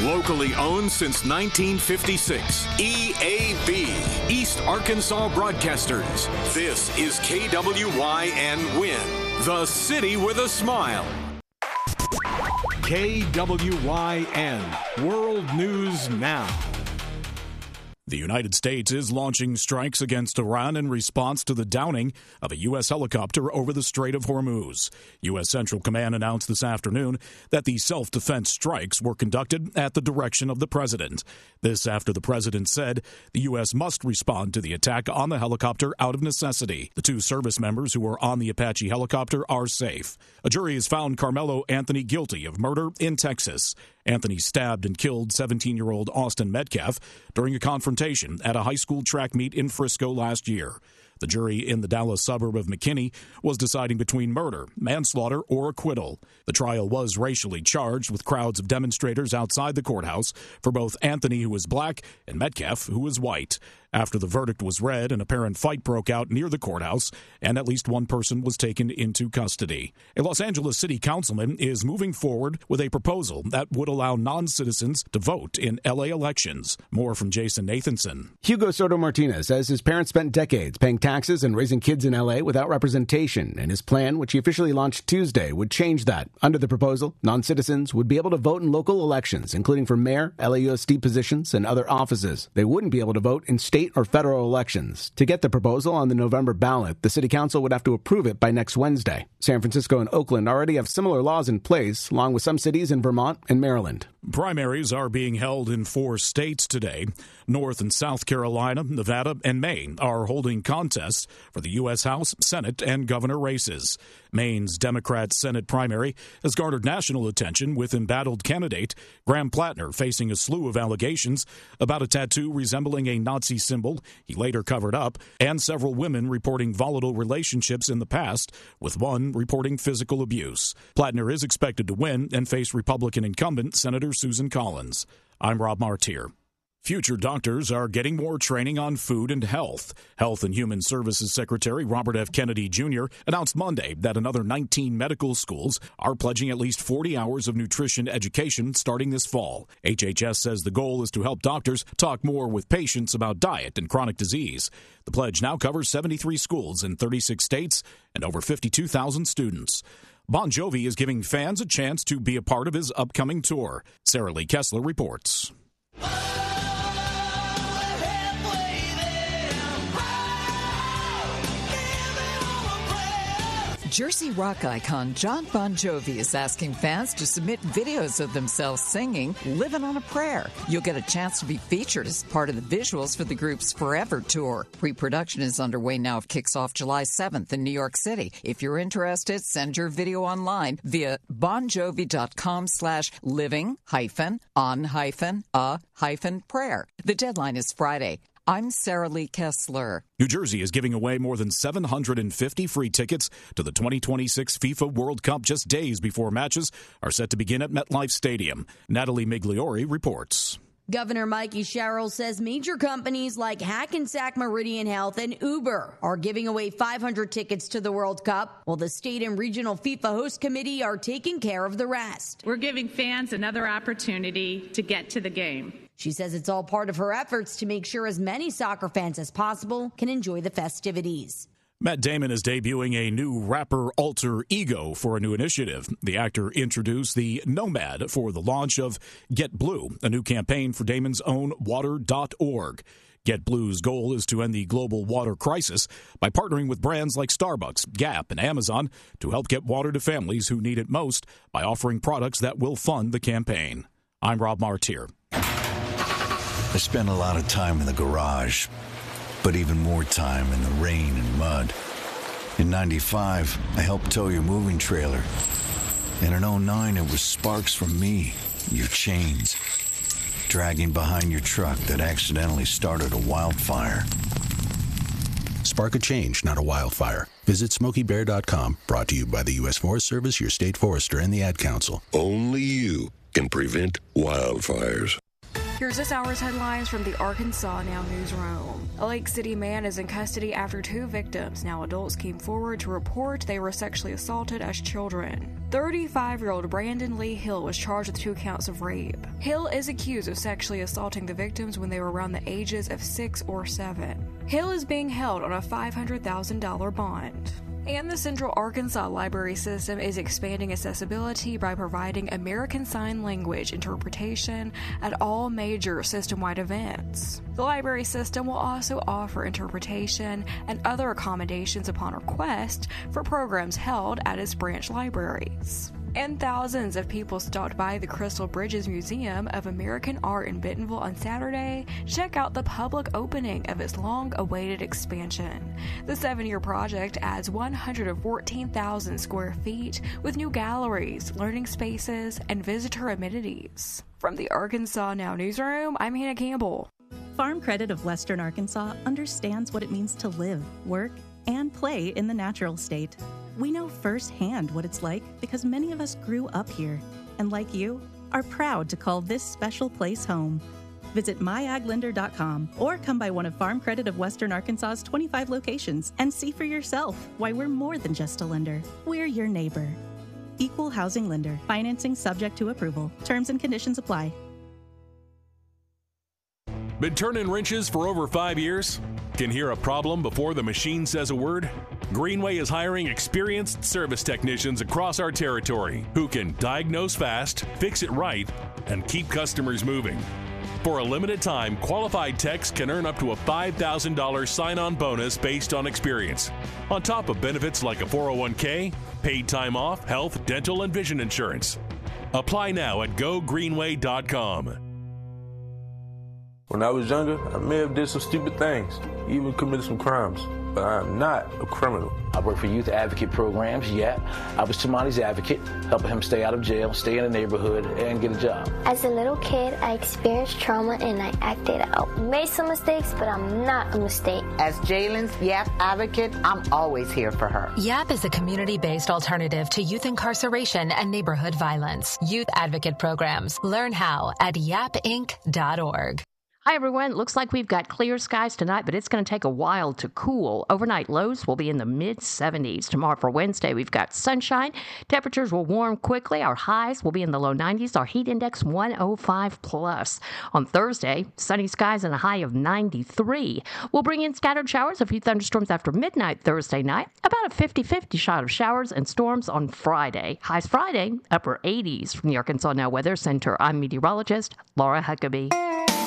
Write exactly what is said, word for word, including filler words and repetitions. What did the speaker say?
Locally owned since nineteen fifty-six. E A B, East Arkansas Broadcasters. This is K W Y N Win, the city with a smile. K W Y N, World News Now. The United States is launching strikes against Iran in response to the downing of a U S helicopter over the Strait of Hormuz. U S Central Command announced this afternoon that the self-defense strikes were conducted at the direction of the president. This after the president said the U S must respond to the attack on the helicopter out of necessity. The two service members who were on the Apache helicopter are safe. A jury has found Carmelo Anthony guilty of murder in Texas. Anthony stabbed and killed seventeen-year-old Austin Metcalf during a confrontation at a high school track meet in Frisco last year. The jury in the Dallas suburb of McKinney was deciding between murder, manslaughter, or acquittal. The trial was racially charged with crowds of demonstrators outside the courthouse for both Anthony, who was black, and Metcalf, who was white. After the verdict was read, an apparent fight broke out near the courthouse, and at least one person was taken into custody. A Los Angeles city councilman is moving forward with a proposal that would allow non-citizens to vote in L A elections. More from Jason Nathanson. Hugo Soto Martinez says his parents spent decades paying taxes and raising kids in L A without representation, and his plan, which he officially launched Tuesday, would change that. Under the proposal, non-citizens would be able to vote in local elections, including for mayor, L A U S D positions, and other offices. They wouldn't be able to vote in state or federal elections. To get the proposal on the November ballot, the city council would have to approve it by next Wednesday. San Francisco and Oakland already have similar laws in place, along with some cities in Vermont and Maryland. Primaries are being held in four states today. North and South Carolina, Nevada, and Maine are holding contests for the U S House, Senate, and governor races. Maine's Democrat Senate primary has garnered national attention with embattled candidate Graham Plattner facing a slew of allegations about a tattoo resembling a Nazi symbol he later covered up, and several women reporting volatile relationships in the past, with one reporting physical abuse. Plattner is expected to win and face Republican incumbent Senator Susan Collins. I'm Rob Martier. Future doctors are getting more training on food and health. Health and Human Services Secretary Robert F. Kennedy Junior announced Monday that another nineteen medical schools are pledging at least forty hours of nutrition education starting this fall. H H S says the goal is to help doctors talk more with patients about diet and chronic disease. The pledge now covers seventy-three schools in thirty-six states and over fifty-two thousand students. Bon Jovi is giving fans a chance to be a part of his upcoming tour. Sarah Lee Kessler reports. Jersey rock icon John Bon Jovi is asking fans to submit videos of themselves singing Living on a Prayer. You'll get a chance to be featured as part of the visuals for the group's Forever Tour. Pre-production is underway now. It kicks off July seventh in New York City. If you're interested, send your video online via bonjovi.com slash living hyphen on hyphen a hyphen prayer. The deadline is Friday. I'm Sarah Lee Kessler. New Jersey is giving away more than seven hundred fifty free tickets to the twenty twenty-six FIFA World Cup just days before matches are set to begin at MetLife Stadium. Natalie Migliori reports. Governor Mikey Sherrill says major companies like Hackensack Meridian Health and Uber are giving away five hundred tickets to the World Cup, while the state and regional FIFA host committee are taking care of the rest. We're giving fans another opportunity to get to the game. She says it's all part of her efforts to make sure as many soccer fans as possible can enjoy the festivities. Matt Damon is debuting a new rapper alter ego for a new initiative. The actor introduced the Nomad for the launch of Get Blue, a new campaign for Damon's own water dot org. Get Blue's goal is to end the global water crisis by partnering with brands like Starbucks, Gap, and Amazon to help get water to families who need it most by offering products that will fund the campaign. I'm Rob Martier. I spent a lot of time in the garage, but even more time in the rain and mud. In ninety-five, I helped tow your moving trailer. And in oh nine, it was sparks from me, your chains, dragging behind your truck that accidentally started a wildfire. Spark a change, not a wildfire. Visit Smokey Bear dot com, brought to you by the U S Forest Service, your state forester, and the Ad Council. Only you can prevent wildfires. Here's this hour's headlines from the Arkansas Now newsroom. A Lake City man is in custody after two victims, now adults, came forward to report they were sexually assaulted as children. thirty-five-year-old Brandon Lee Hill was charged with two counts of rape. Hill is accused of sexually assaulting the victims when they were around the ages of six or seven. Hill is being held on a five hundred thousand dollars bond. And the Central Arkansas Library System is expanding accessibility by providing American Sign Language interpretation at all major system-wide events. The library system will also offer interpretation and other accommodations upon request for programs held at its branch libraries. And thousands of people stopped by the Crystal Bridges Museum of American Art in Bentonville on Saturday to check out the public opening of its long-awaited expansion. The seven-year project adds one hundred fourteen thousand square feet with new galleries, learning spaces, and visitor amenities. From the Arkansas Now newsroom, I'm Hannah Campbell. Farm Credit of Western Arkansas understands what it means to live, work, and play in the natural state. We know firsthand what it's like because many of us grew up here and, like you, are proud to call this special place home. Visit my ag lender dot com or come by one of Farm Credit of Western Arkansas's twenty-five locations and see for yourself why we're more than just a lender. We're your neighbor. Equal housing lender. Financing subject to approval. Terms and conditions apply. Been turning wrenches for over five years? Can hear a problem before the machine says a word? Greenway is hiring experienced service technicians across our territory who can diagnose fast, fix it right, and keep customers moving. For a limited time, qualified techs can earn up to a five thousand dollars sign-on bonus based on experience, on top of benefits like a four oh one k, paid time off, health, dental, and vision insurance. Apply now at go greenway dot com. When I was younger, I may have did some stupid things, even committed some crimes, but I am not a criminal. I work for youth advocate programs, yeah. I was Tamani's advocate, helping him stay out of jail, stay in the neighborhood, and get a job. As a little kid, I experienced trauma and I acted out. Made some mistakes, but I'm not a mistake. As Jalen's YAP advocate, I'm always here for her. YAP is a community-based alternative to youth incarceration and neighborhood violence. Youth advocate programs. Learn how at yap inc dot org. Hi, everyone. Looks like we've got clear skies tonight, but it's going to take a while to cool. Overnight lows will be in the mid seventies. Tomorrow for Wednesday, we've got sunshine. Temperatures will warm quickly. Our highs will be in the low nineties. Our heat index one oh five plus. On Thursday, sunny skies and a high of ninety-three. We'll bring in scattered showers, a few thunderstorms after midnight Thursday night. About a fifty-fifty shot of showers and storms on Friday. Highs Friday, upper eighties. From the Arkansas Now Weather Center, I'm meteorologist Laura Huckabee.